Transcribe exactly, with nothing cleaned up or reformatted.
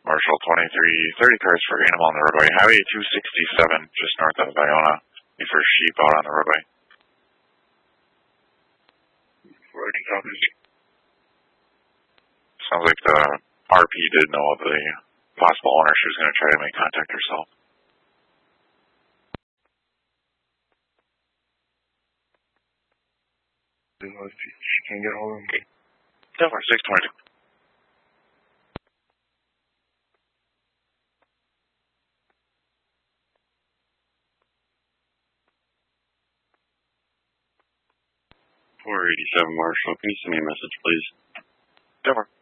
Marshall twenty-three thirty cars for animal on the roadway. Highway two sixty-seven, just north of Iona. The first sheep out on the roadway. Roading copies. Sounds like the R P did know of the possible owner. She was going to try to make contact herself. She can't get hold of him. Denver six twenty-two. four eighty-seven Marshall, can you send me a message, please? Denver.